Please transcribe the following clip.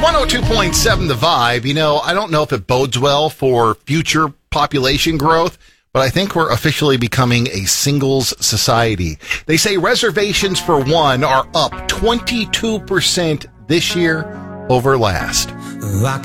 102.7 The Vibe. You know, I don't know if it bodes well for future population growth, but I think we're officially becoming a singles society. They say reservations for one are up 22% this year over last. I